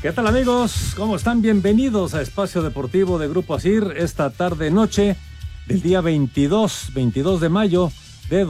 ¿Qué tal, amigos? ¿Cómo están? Bienvenidos a Espacio Deportivo de Grupo ASIR esta tarde-noche del día 22 de mayo de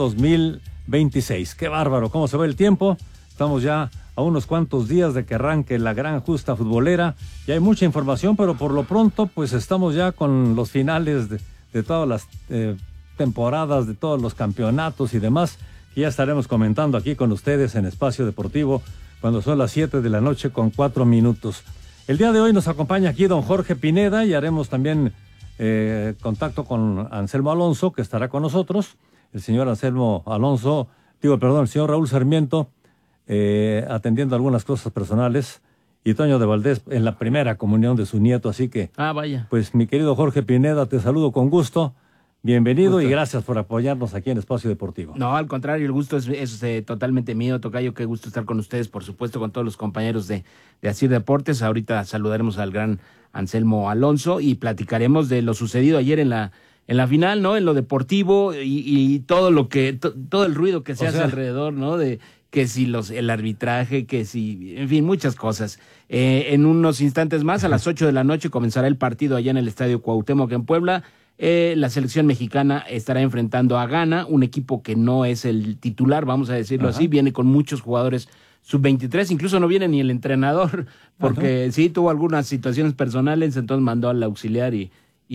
2026. ¡Qué bárbaro! ¿Cómo se va el tiempo? Estamos ya a unos cuantos días de que arranque la gran justa futbolera. Ya hay mucha información, pero por lo pronto pues estamos ya con los finales de todas las temporadas, de todos los campeonatos y demás, que ya estaremos comentando aquí con ustedes en Espacio Deportivo cuando son las 7 de la noche con 4 minutos. El día de hoy nos acompaña aquí don Jorge Pineda y haremos también contacto con Anselmo Alonso, que estará con nosotros. El señor Anselmo Alonso, el señor Raúl Sarmiento, atendiendo algunas cosas personales, y Toño de Valdés en la primera comunión de su nieto, así que... vaya. Pues mi querido Jorge Pineda, te saludo con gusto. Bienvenido y gracias por apoyarnos aquí en Espacio Deportivo. No, al contrario, el gusto es totalmente mío, tocayo. Qué gusto estar con ustedes, por supuesto, con todos los compañeros de ASIR Deportes. Ahorita saludaremos al gran Anselmo Alonso y platicaremos de lo sucedido ayer en la final, ¿no? En lo deportivo y todo lo que todo el ruido que se hace alrededor, ¿no? De que si el arbitraje, que si, en fin, muchas cosas. En unos instantes más, a las 8 de la noche, comenzará el partido allá en el Estadio Cuauhtémoc en Puebla. La selección mexicana estará enfrentando a Ghana, un equipo que no es el titular, vamos a decirlo así, viene con muchos jugadores sub-23, incluso no viene ni el entrenador, porque sí tuvo algunas situaciones personales, entonces mandó al auxiliar y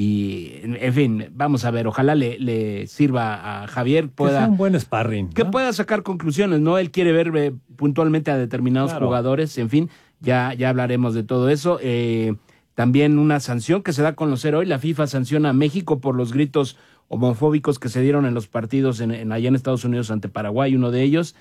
en fin, vamos a ver, ojalá le sirva a Javier, que sea un buen sparring, ¿no? Que pueda sacar conclusiones, ¿no? Él quiere ver puntualmente a determinados jugadores, en fin, ya hablaremos de todo eso. También una sanción que se da a conocer hoy, la FIFA sanciona a México por los gritos homofóbicos que se dieron en los partidos allá en Estados Unidos ante Paraguay, uno de ellos,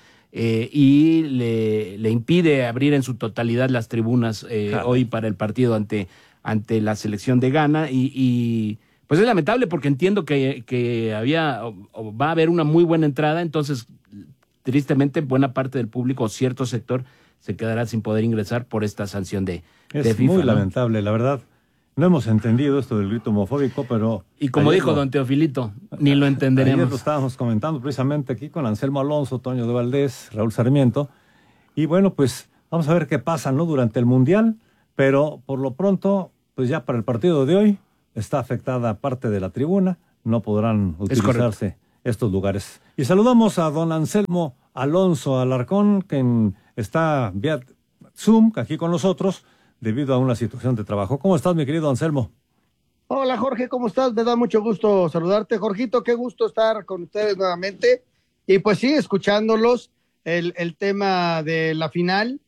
y le impide abrir en su totalidad las tribunas hoy para el partido ante la selección de Ghana, y pues es lamentable porque entiendo que va a haber una muy buena entrada, entonces tristemente buena parte del público, cierto sector, se quedará sin poder ingresar por esta sanción de FIFA. Es muy lamentable, la verdad. No hemos entendido esto del grito homofóbico, pero... Y como dijo don Teofilito, ni lo entenderemos. Ayer lo estábamos comentando precisamente aquí con Anselmo Alonso, Toño de Valdés, Raúl Sarmiento. Y bueno, pues vamos a ver qué pasa, ¿no? Durante el Mundial, pero por lo pronto, pues ya para el partido de hoy está afectada parte de la tribuna, no podrán utilizarse estos lugares. Y saludamos a don Anselmo Alonso Alarcón, que está vía Zoom aquí con nosotros debido a una situación de trabajo. ¿Cómo estás, mi querido Anselmo? Hola, Jorge, ¿cómo estás? Me da mucho gusto saludarte, Jorgito, qué gusto estar con ustedes nuevamente. Y pues sí, escuchándolos, el tema de la final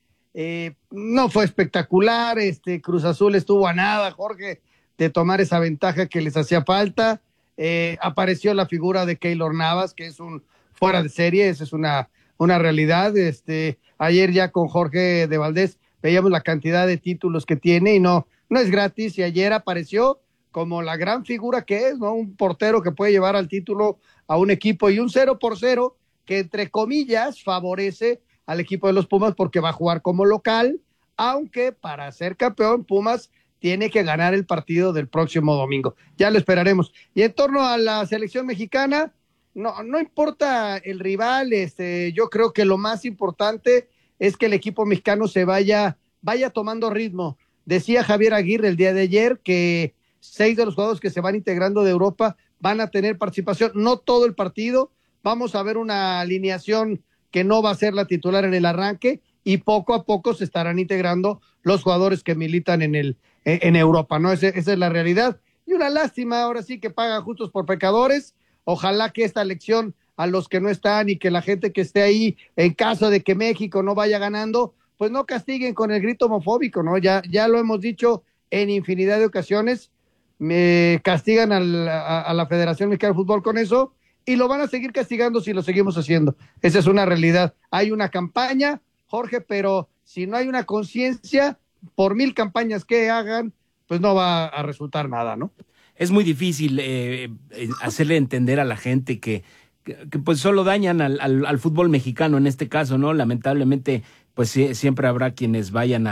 no fue espectacular, Cruz Azul estuvo a nada, Jorge, de tomar esa ventaja que les hacía falta. Apareció la figura de Keylor Navas, que es un fuera de serie, esa es una realidad. Ayer ya con Jorge de Valdés veíamos la cantidad de títulos que tiene y no es gratis, y ayer apareció como la gran figura que es, ¿no? Un portero que puede llevar al título a un equipo, y un 0-0 que entre comillas favorece al equipo de los Pumas porque va a jugar como local, aunque para ser campeón Pumas tiene que ganar el partido del próximo domingo. Ya lo esperaremos. Y en torno a la selección mexicana, no importa el rival, yo creo que lo más importante es que el equipo mexicano se vaya tomando ritmo. Decía Javier Aguirre el día de ayer que 6 de los jugadores que se van integrando de Europa van a tener participación, no todo el partido, vamos a ver una alineación que no va a ser la titular en el arranque, y poco a poco se estarán integrando los jugadores que militan en Europa, ¿no? Esa es la realidad. Y una lástima, ahora sí que pagan justos por pecadores. Ojalá que esta lección a los que no están y que la gente que esté ahí, en caso de que México no vaya ganando, pues no castiguen con el grito homofóbico, ¿no? Ya lo hemos dicho en infinidad de ocasiones, me castigan a la Federación Mexicana de Fútbol con eso, y lo van a seguir castigando si lo seguimos haciendo. Esa es una realidad. Hay una campaña, Jorge, pero si no hay una conciencia, por 1000 campañas que hagan, pues no va a resultar nada, ¿no? Es muy difícil hacerle entender a la gente que pues solo dañan al fútbol mexicano en este caso, ¿no? Lamentablemente, pues siempre habrá quienes vayan a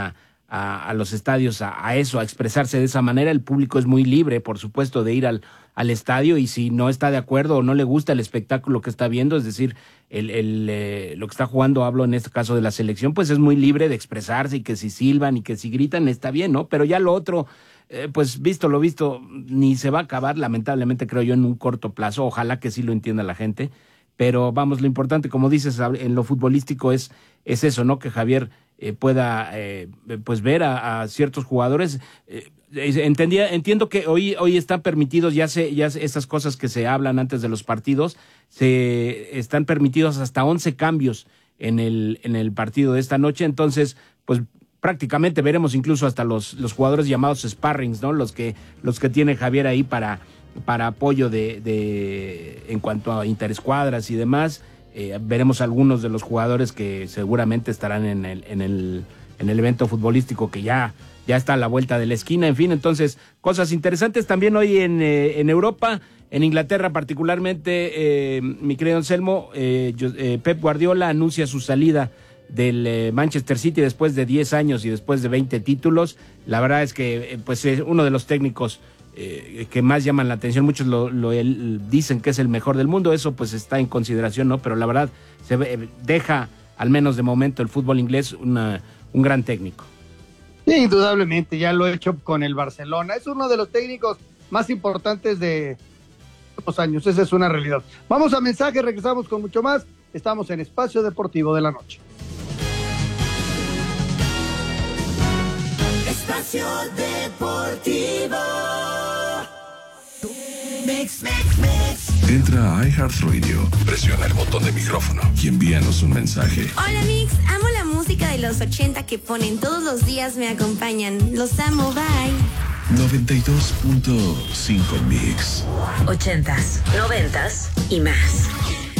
a los estadios a eso, a expresarse de esa manera. El público es muy libre, por supuesto, de ir al estadio, y si no está de acuerdo o no le gusta el espectáculo que está viendo, es decir, lo que está jugando, hablo en este caso de la selección, pues es muy libre de expresarse, y que si silban y que si gritan está bien, ¿no? Pero ya lo otro, pues visto lo visto, ni se va a acabar, lamentablemente, creo yo, en un corto plazo. Ojalá que sí lo entienda la gente, pero vamos, lo importante, como dices, en lo futbolístico es eso, ¿no? Que Javier pueda pues ver a ciertos jugadores. Entiendo que hoy están permitidos, ya esas cosas que se hablan antes de los partidos, se están permitidos hasta 11 cambios en el partido de esta noche. Entonces, pues prácticamente veremos incluso hasta los jugadores llamados sparrings, ¿no? Los que tiene Javier ahí para apoyo en cuanto a interescuadras y demás. Veremos algunos de los jugadores que seguramente estarán en el evento futbolístico que ya está a la vuelta de la esquina. En fin, entonces, cosas interesantes también hoy en Europa, en Inglaterra particularmente. Mi querido Anselmo, Pep Guardiola anuncia su salida del Manchester City después de 10 años y después de 20 títulos. La verdad es que pues es uno de los técnicos que más llaman la atención. Muchos dicen que es el mejor del mundo. Eso pues está en consideración, ¿no? Pero la verdad deja, al menos de momento, el fútbol inglés un gran técnico. Sí, indudablemente, ya lo he hecho con el Barcelona. Es uno de los técnicos más importantes de los años. Esa es una realidad. Vamos a mensaje, regresamos con mucho más. Estamos en Espacio Deportivo de la Noche. Espacio Deportivo. Mix. Entra a iHeartRadio, presiona el botón de micrófono y envíanos un mensaje. Hola Mix, amo la música de los 80 que ponen todos los días, me acompañan. Los amo, bye. 92.5 Mix. 80s, 90s y más.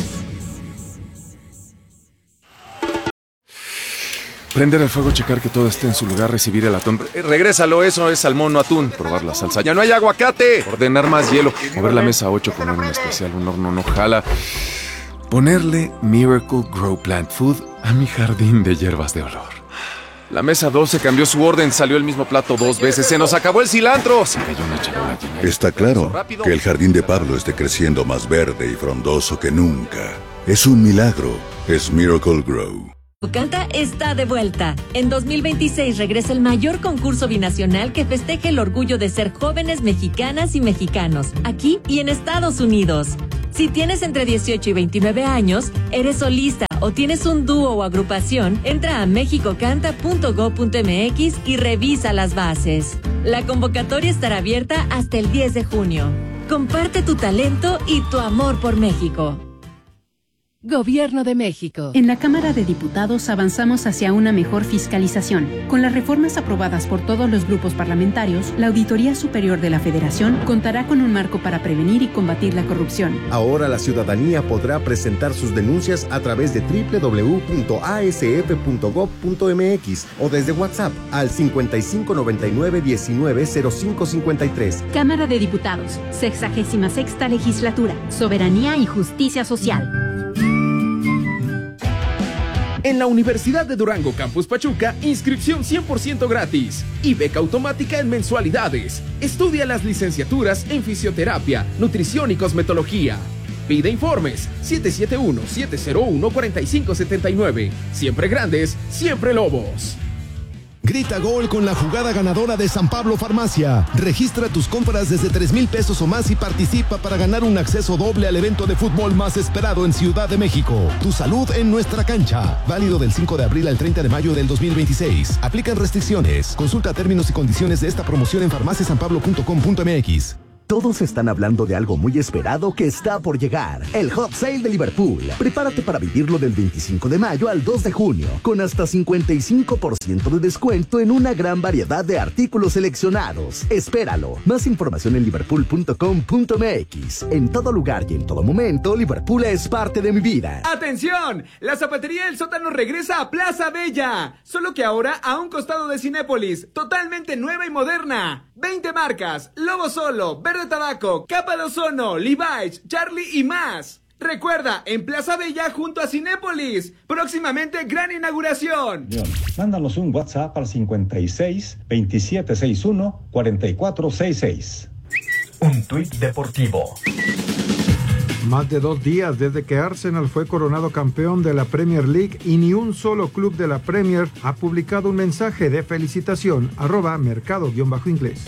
Prender el fuego, checar que todo esté en su lugar, recibir el atún. Regrésalo, eso es salmón, no atún. Probar la salsa. ¡Ya no hay aguacate! Ordenar más hielo. Mover la mesa 8 con un especial. Un horno no jala. Ponerle Miracle Grow Plant Food a mi jardín de hierbas de olor. La mesa 12 cambió su orden, salió el mismo plato 2 veces. ¡Se nos acabó el cilantro! Se cayó una charola llena. Está claro que el jardín de Pablo esté creciendo más verde y frondoso que nunca. Es un milagro. Es Miracle Grow. Canta está de vuelta. En 2026 regresa el mayor concurso binacional que festeje el orgullo de ser jóvenes mexicanas y mexicanos, aquí y en Estados Unidos. Si tienes entre 18 y 29 años, eres solista o tienes un dúo o agrupación, entra a mexicocanta.go.mx y revisa las bases. La convocatoria estará abierta hasta el 10 de junio. Comparte tu talento y tu amor por México. Gobierno de México. En la Cámara de Diputados avanzamos hacia una mejor fiscalización. Con las reformas aprobadas por todos los grupos parlamentarios, la Auditoría Superior de la Federación contará con un marco para prevenir y combatir la corrupción. Ahora la ciudadanía podrá presentar sus denuncias a través de www.asf.gov.mx o desde WhatsApp al 5599190553. Cámara de Diputados, 66ª Legislatura, Soberanía y Justicia Social. En la Universidad de Durango Campus Pachuca, inscripción 100% gratis y beca automática en mensualidades. Estudia las licenciaturas en fisioterapia, nutrición y cosmetología. Pide informes 771-701-4579. Siempre grandes, siempre lobos. Grita gol con la jugada ganadora de San Pablo Farmacia. Registra tus compras desde 3,000 pesos o más y participa para ganar un acceso doble al evento de fútbol más esperado en Ciudad de México. Tu salud en nuestra cancha. Válido del 5 de abril al 30 de mayo del 2026. Aplican restricciones. Consulta términos y condiciones de esta promoción en farmaciasanpablo.com.mx. Todos están hablando de algo muy esperado que está por llegar. El Hot Sale de Liverpool. Prepárate para vivirlo del 25 de mayo al 2 de junio, con hasta 55% de descuento en una gran variedad de artículos seleccionados. Espéralo. Más información en liverpool.com.mx. En todo lugar y en todo momento, Liverpool es parte de mi vida. ¡Atención! La zapatería del sótano regresa a Plaza Bella. Solo que ahora a un costado de Cinépolis. Totalmente nueva y moderna. 20 marcas, Lobo Solo, Verde Tabaco, Capa de Ozono, Levi's, Charlie y más. Recuerda, en Plaza Bella junto a Cinépolis. Próximamente gran inauguración. Mándanos un WhatsApp al 56 2761 4466. Un tuit deportivo. Más de 2 días desde que Arsenal fue coronado campeón de la Premier League y ni un solo club de la Premier ha publicado un mensaje de felicitación. @mercado_inglés.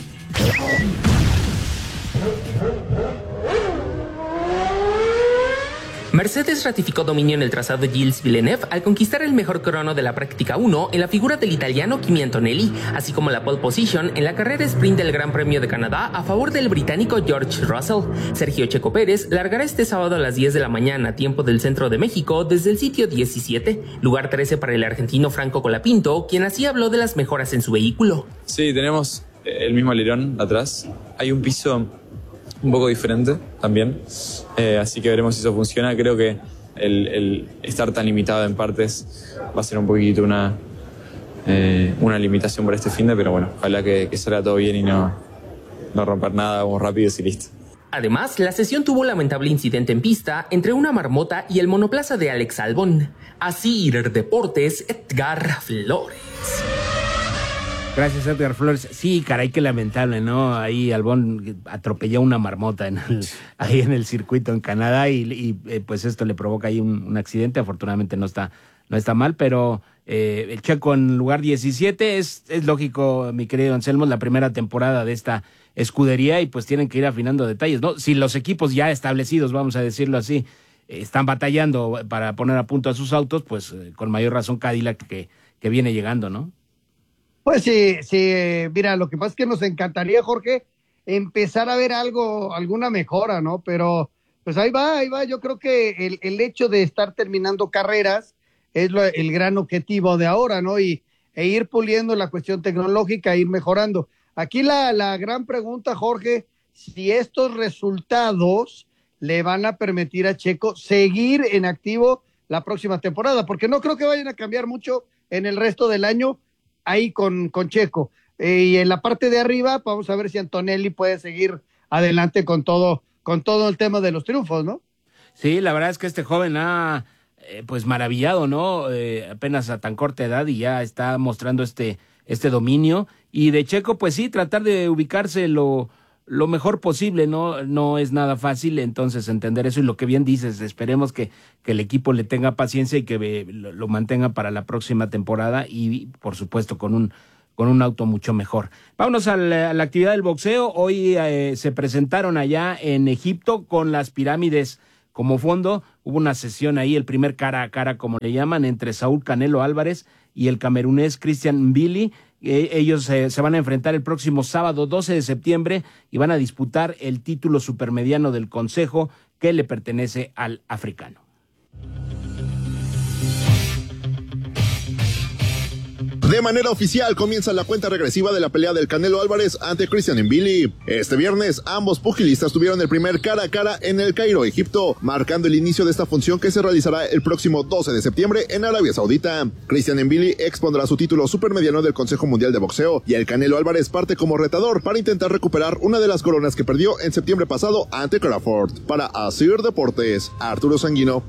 Mercedes ratificó dominio en el trazado de Gilles Villeneuve al conquistar el mejor crono de la práctica 1 en la figura del italiano Kimi Antonelli, así como la pole position en la carrera sprint del Gran Premio de Canadá a favor del británico George Russell. Sergio Checo Pérez largará este sábado a las 10 de la mañana, tiempo del centro de México, desde el sitio 17, lugar 13 para el argentino Franco Colapinto, quien así habló de las mejoras en su vehículo. Sí, tenemos el mismo alerón atrás, hay un piso un poco diferente también, así que veremos si eso funciona. Creo que el estar tan limitado en partes va a ser un poquito una limitación para este finde, pero bueno, ojalá que salga todo bien y no romper nada, vamos rápidos y listo. Además, la sesión tuvo un lamentable incidente en pista entre una marmota y el monoplaza de Alex Albon. Asir Deportes, Edgar Flores. Gracias, Edgar Flores. Sí, caray, qué lamentable, ¿no? Ahí Albon atropelló una marmota ahí en el circuito en Canadá y pues esto le provoca ahí un accidente. Afortunadamente no está mal, pero el Checo en lugar 17 es lógico, mi querido Anselmo, la primera temporada de esta escudería y pues tienen que ir afinando detalles, ¿no? Si los equipos ya establecidos, vamos a decirlo así, están batallando para poner a punto a sus autos, pues con mayor razón Cadillac que viene llegando, ¿no? Pues sí, mira, lo que pasa es que nos encantaría, Jorge, empezar a ver alguna mejora, ¿no? Pero pues ahí va, yo creo que el hecho de estar terminando carreras es el gran objetivo de ahora, ¿no? E ir puliendo la cuestión tecnológica, ir mejorando. Aquí la gran pregunta, Jorge, si estos resultados le van a permitir a Checo seguir en activo la próxima temporada, porque no creo que vayan a cambiar mucho en el resto del año ahí con Checo. Y en la parte de arriba, vamos a ver si Antonelli puede seguir adelante con todo el tema de los triunfos, ¿no? Sí, la verdad es que este joven ha pues maravillado, ¿no? Apenas a tan corta edad y ya está mostrando este dominio. Y de Checo, pues sí, tratar de ubicarse lo mejor posible, no es nada fácil, entonces entender eso y lo que bien dices, esperemos que el equipo le tenga paciencia y que lo mantenga para la próxima temporada y por supuesto con un auto mucho mejor. Vámonos a la actividad del boxeo. Hoy se presentaron allá en Egipto con las pirámides como fondo. Hubo una sesión ahí, el primer cara a cara, como le llaman, entre Saúl Canelo Álvarez y el camerunés Christian Mbili. Ellos se van a enfrentar el próximo sábado 12 de septiembre y van a disputar el título supermediano del Consejo que le pertenece al africano. De manera oficial comienza la cuenta regresiva de la pelea del Canelo Álvarez ante Christian Mbili. Este viernes ambos pugilistas tuvieron el primer cara a cara en el Cairo, Egipto, marcando el inicio de esta función que se realizará el próximo 12 de septiembre en Arabia Saudita. Christian Mbili expondrá su título supermediano del Consejo Mundial de Boxeo y el Canelo Álvarez parte como retador para intentar recuperar una de las coronas que perdió en septiembre pasado ante Crawford. Para Asir Deportes, Arturo Sanguino.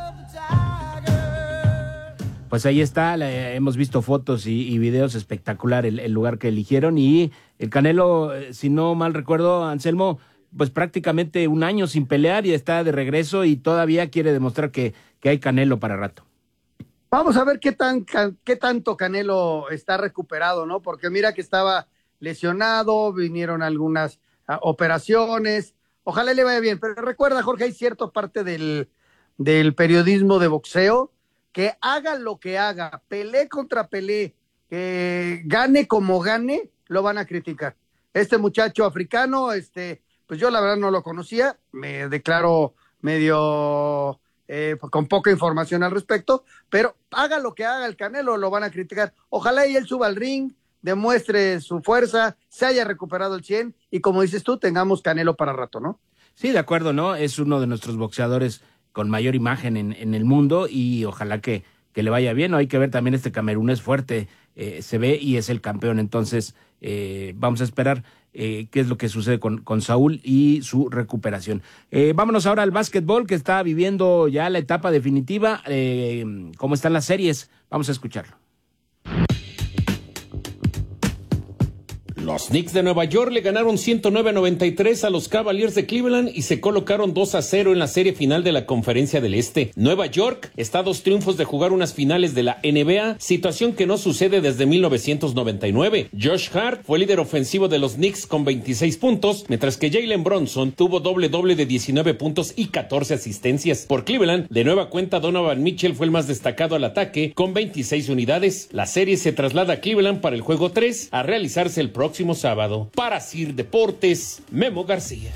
Pues ahí está, hemos visto fotos y videos espectacular el lugar que eligieron y el Canelo, si no mal recuerdo, Anselmo, pues prácticamente un año sin pelear y está de regreso y todavía quiere demostrar que hay Canelo para rato. Vamos a ver qué tanto Canelo está recuperado, ¿no? Porque mira que estaba lesionado, vinieron algunas operaciones, ojalá le vaya bien, pero recuerda, Jorge, hay cierta parte del periodismo de boxeo que haga lo que haga, pelee contra pelee, que gane como gane, lo van a criticar. Este muchacho africano, pues yo la verdad no lo conocía, me declaro medio con poca información al respecto, pero haga lo que haga el Canelo, lo van a criticar. Ojalá y él suba al ring, demuestre su fuerza, se haya recuperado el 100 y como dices tú, tengamos Canelo para rato, ¿no? Sí, de acuerdo, ¿no? Es uno de nuestros boxeadores con mayor imagen en el mundo y ojalá que le vaya bien. Hay que ver también este camerunés fuerte, se ve y es el campeón, entonces vamos a esperar. qué es lo que sucede con Saúl y su recuperación. Vámonos ahora al básquetbol, que está viviendo ya la etapa definitiva. ¿Cómo están las series? Vamos a escucharlo. Los Knicks de Nueva York le ganaron 109-93 a los Cavaliers de Cleveland y se colocaron 2-0 en la serie final de la Conferencia del Este. Nueva York está a 2 triunfos de jugar unas finales de la NBA, situación que no sucede desde 1999. Josh Hart fue líder ofensivo de los Knicks con 26 puntos, mientras que Jalen Brunson tuvo doble-doble de 19 puntos y 14 asistencias. Por Cleveland, de nueva cuenta, Donovan Mitchell fue el más destacado al ataque con 26 unidades. La serie se traslada a Cleveland para el juego 3 a realizarse el próximo sábado. Para Sir Deportes, Memo García.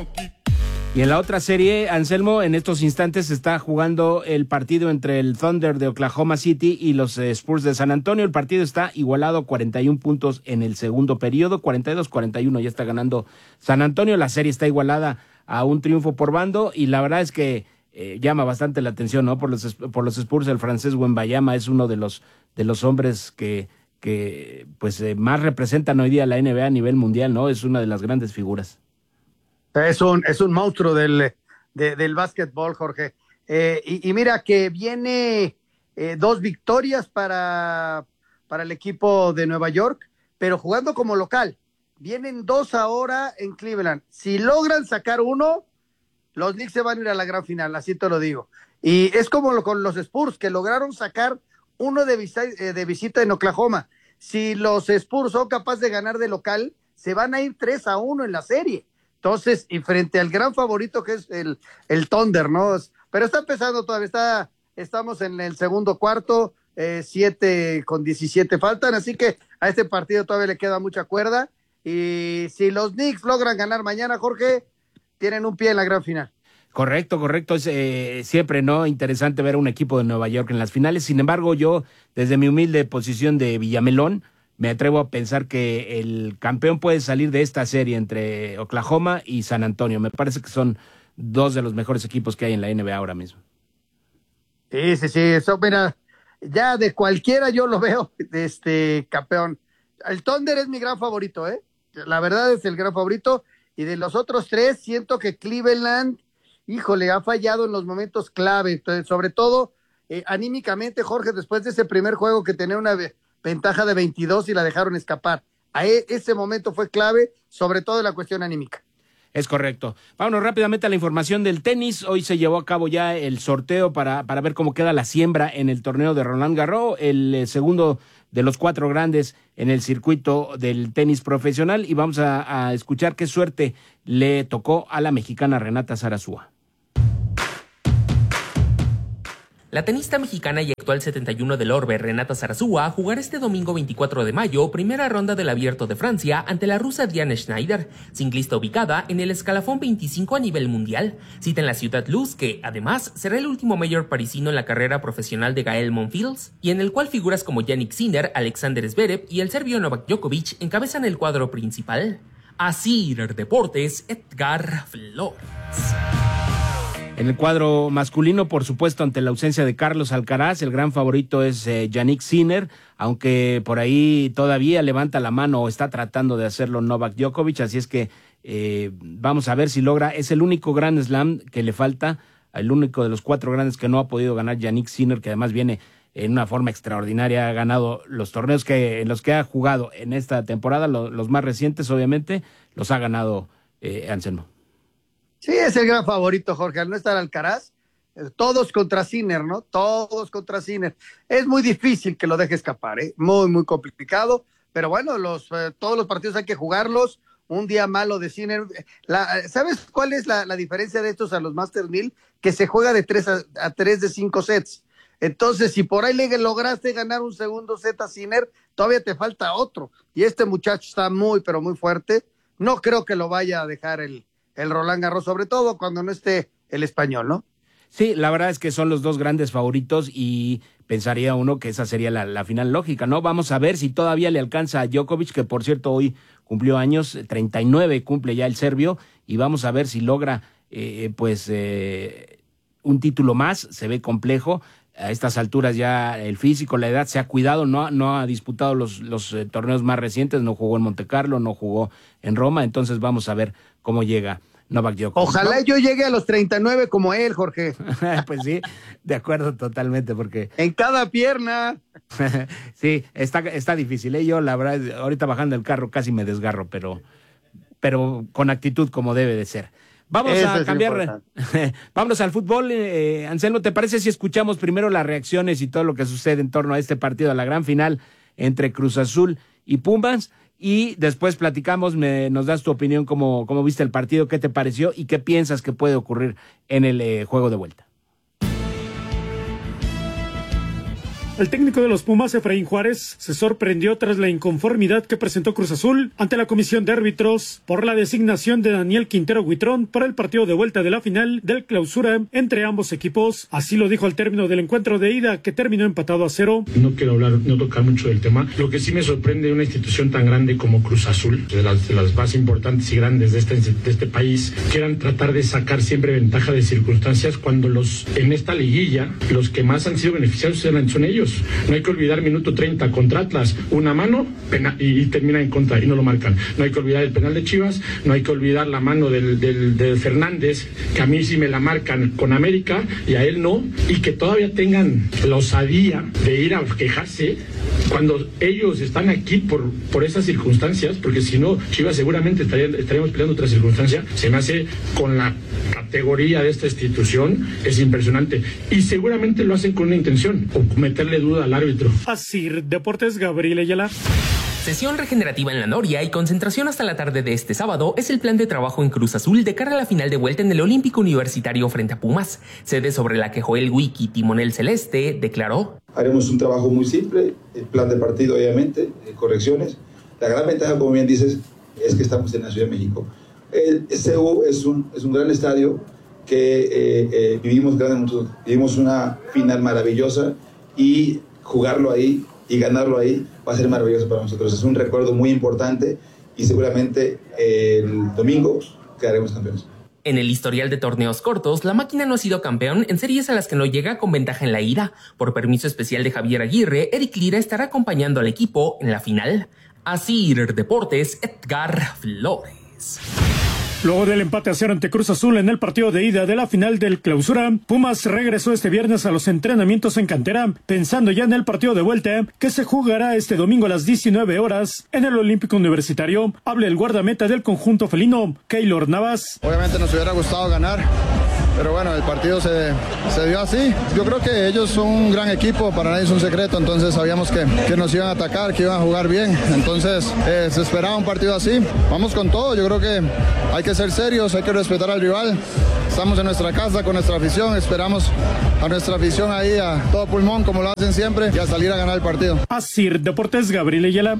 Y en la otra serie, Anselmo, en estos instantes se está jugando el partido entre el Thunder de Oklahoma City y los Spurs de San Antonio. El partido está igualado, 41 puntos en el segundo periodo, 42-41 ya está ganando San Antonio. La serie está igualada a un triunfo por bando y la verdad es que llama bastante la atención, ¿no? Por los Spurs, el francés Wembanyama es uno de los hombres que pues más representan hoy día la NBA a nivel mundial, ¿no? Es una de las grandes figuras. Es un monstruo del básquetbol, Jorge. Y mira que viene 2 victorias para el equipo de Nueva York, pero jugando como local. Vienen 2 ahora en Cleveland. Si logran sacar uno, los Knicks se van a ir a la gran final, así te lo digo. Y es como con los Spurs, que lograron sacar uno de visita en Oklahoma. Si los Spurs son capaces de ganar de local, se van a ir 3-1 en la serie. Entonces, y frente al gran favorito que es el Thunder, ¿no? Pero está empezando todavía, estamos en el segundo cuarto, 7:17 faltan, así que a este partido todavía le queda mucha cuerda. Y si los Knicks logran ganar mañana, Jorge, tienen un pie en la gran final. Correcto. Es siempre, ¿no? Interesante ver a un equipo de Nueva York en las finales. Sin embargo, yo, desde mi humilde posición de Villamelón, me atrevo a pensar que el campeón puede salir de esta serie entre Oklahoma y San Antonio. Me parece que son 2 de los mejores equipos que hay en la NBA ahora mismo. Sí. Eso, mira, ya de cualquiera yo lo veo campeón. El Thunder es mi gran favorito, ¿eh? La verdad es el gran favorito. Y de los otros 3, siento que Cleveland, híjole, ha fallado en los momentos clave, entonces, sobre todo anímicamente, Jorge, después de ese primer juego que tenía una ventaja de 22 y la dejaron escapar. Ese momento fue clave, sobre todo en la cuestión anímica. Es correcto. Vámonos rápidamente a la información del tenis. Hoy se llevó a cabo ya el sorteo para ver cómo queda la siembra en el torneo de Roland Garros, el segundo de los 4 grandes en el circuito del tenis profesional, y vamos a escuchar qué suerte le tocó a la mexicana Renata Zarazúa. La tenista mexicana y actual 71 del orbe, Renata Zarazúa, jugará este domingo 24 de mayo, primera ronda del Abierto de Francia, ante la rusa Diana Schneider, ciclista ubicada en el escalafón 25 a nivel mundial. Cita en la Ciudad Luz, que, además, será el último mayor parisino en la carrera profesional de Gael Monfils, y en el cual figuras como Jannik Sinner, Alexander Zverev y el serbio Novak Djokovic encabezan el cuadro principal. Asir Deportes, Edgar Flores. En el cuadro masculino, por supuesto, ante la ausencia de Carlos Alcaraz, el gran favorito es Jannik Sinner, aunque por ahí todavía levanta la mano o está tratando de hacerlo Novak Djokovic, así es que vamos a ver si logra. Es el único Grand Slam que le falta, el único de los 4 grandes que no ha podido ganar Jannik Sinner, que además viene en una forma extraordinaria, ha ganado los torneos en los que ha jugado en esta temporada, los más recientes obviamente, los ha ganado Anselmo. Sí, es el gran favorito, Jorge, al no estar Alcaraz, todos contra Sinner, ¿no? Todos contra Sinner. Es muy difícil que lo deje escapar, ¿eh? Muy, muy complicado, pero bueno, todos los partidos hay que jugarlos. Un día malo de Sinner. ¿Sabes cuál es la diferencia de estos a los Masters 1000? Que se juega de 3 a 3 de 5 sets. Entonces, si por ahí le lograste ganar un segundo set a Sinner, todavía te falta otro. Y este muchacho está muy, pero muy fuerte. No creo que lo vaya a dejar el Roland Garros, sobre todo cuando no esté el español, ¿no? Sí, la verdad es que son los 2 grandes favoritos y pensaría uno que esa sería la final lógica, ¿no? Vamos a ver si todavía le alcanza a Djokovic, que por cierto hoy cumplió años, 39 cumple ya el serbio, y vamos a ver si logra un título más. Se ve complejo. a estas alturas ya el físico, la edad se ha cuidado, no ha disputado los torneos más recientes, no jugó en Montecarlo, no jugó en Roma, entonces vamos a ver cómo llega Novak Djokovic. Ojalá yo llegue a los 39 como él, Jorge. Pues sí, de acuerdo totalmente, porque... En cada pierna. Sí, está difícil, Yo la verdad, ahorita bajando el carro casi me desgarro, pero con actitud como debe de ser. Vamos a cambiar, vámonos al fútbol. Anselmo, ¿te parece si escuchamos primero las reacciones y todo lo que sucede en torno a este partido, a la gran final entre Cruz Azul y Pumas? Y después platicamos, nos das tu opinión, cómo viste el partido, qué te pareció y qué piensas que puede ocurrir en el juego de vuelta. El técnico de los Pumas, Efraín Juárez, se sorprendió tras la inconformidad que presentó Cruz Azul ante la comisión de árbitros por la designación de Daniel Quintero Huitrón para el partido de vuelta de la final del Clausura entre ambos equipos. Así lo dijo al término del encuentro de ida, que terminó empatado a 0. No quiero no tocar mucho del tema. Lo que sí me sorprende de una institución tan grande como Cruz Azul, de las más importantes y grandes de este país, quieran tratar de sacar siempre ventaja de circunstancias cuando en esta liguilla los que más han sido beneficiados son ellos. No hay que olvidar minuto 30 contra Atlas, una mano y termina en contra y no lo marcan. No hay que olvidar el penal de Chivas, no hay que olvidar la mano del Fernández, que a mí sí me la marcan con América y a él no, y que todavía tengan la osadía de ir a quejarse cuando ellos están aquí por esas circunstancias, porque si no, Chivas seguramente estaríamos peleando otra circunstancia. Se me hace, con la categoría de esta institución, es impresionante, y seguramente lo hacen con una intención, o meterle duda al árbitro. Asir Deportes, Gabriel Ayala. Sesión regenerativa en la Noria y concentración hasta la tarde de este sábado es el plan de trabajo en Cruz Azul de cara a la final de vuelta en el Olímpico Universitario frente a Pumas, sede sobre la que Joel Wiki, timonel celeste, declaró: haremos un trabajo muy simple, el plan de partido obviamente, correcciones. La gran ventaja, como bien dices, es que estamos en la Ciudad de México. El CU es un gran estadio que vivimos una final maravillosa, y jugarlo ahí y ganarlo ahí va a ser maravilloso para nosotros. Es un recuerdo muy importante y seguramente el domingo quedaremos campeones. En el historial de torneos cortos, la máquina no ha sido campeón en series a las que no llega con ventaja en la ida. Por permiso especial de Javier Aguirre, Eric Lira estará acompañando al equipo en la final. Asir Deportes, Edgar Flores. Luego del empate a 0 ante Cruz Azul en el partido de ida de la final del Clausura, Pumas regresó este viernes a los entrenamientos en cantera, pensando ya en el partido de vuelta, que se jugará este domingo a las 19 horas en el Olímpico Universitario. Habla el guardameta del conjunto felino, Keylor Navas. Obviamente nos hubiera gustado ganar, pero bueno, el partido se dio así. Yo creo que ellos son un gran equipo, para nadie es un secreto, entonces sabíamos que nos iban a atacar, que iban a jugar bien, entonces se esperaba un partido así. Vamos con todo, yo creo que hay que ser serios, hay que respetar al rival. Estamos en nuestra casa con nuestra afición, esperamos a nuestra afición ahí a todo pulmón, como lo hacen siempre, y a salir a ganar el partido. Asir Deportes, Gabriel Ayala.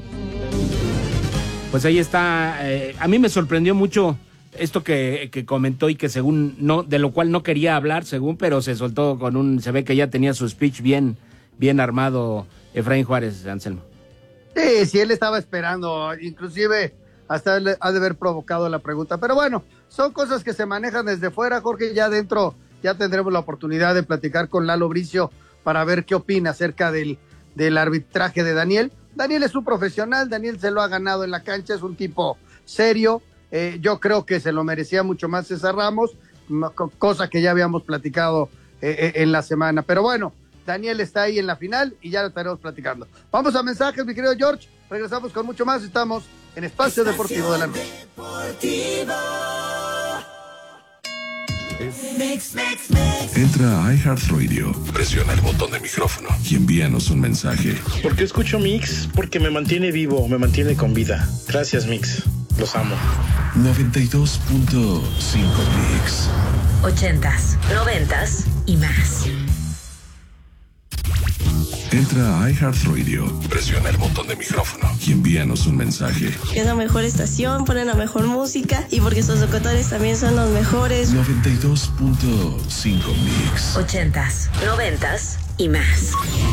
Pues ahí está, a mí me sorprendió mucho esto que comentó y que según de lo cual no quería hablar, pero se soltó se ve que ya tenía su speech bien armado, Efraín Juárez, Anselmo. Sí, él estaba esperando, inclusive hasta él ha de haber provocado la pregunta, pero bueno, son cosas que se manejan desde fuera, Jorge. Ya adentro ya tendremos la oportunidad de platicar con Lalo Bricio para ver qué opina acerca del arbitraje de Daniel. Daniel es un profesional, Daniel se lo ha ganado en la cancha, es un tipo serio. Yo creo que se lo merecía mucho más César Ramos, cosa que ya habíamos platicado en la semana. Pero bueno, Daniel está ahí en la final y ya lo estaremos platicando. Vamos a mensajes, mi querido George. Regresamos con mucho más. Estamos en Espacio Deportivo de la Noche. Entra a iHeartRadio, presiona el botón de micrófono y envíanos un mensaje. ¿Por qué escucho Mix? Porque me mantiene vivo, me mantiene con vida. Gracias, Mix. Los amo. 92.5 Mix. 80s, 90s y más. Entra a iHeartRadio, presiona el botón de micrófono y envíanos un mensaje. Es la mejor estación, ponen la mejor música y porque sus locutores también son los mejores. 92.5 Mix. 80s, 90s y más.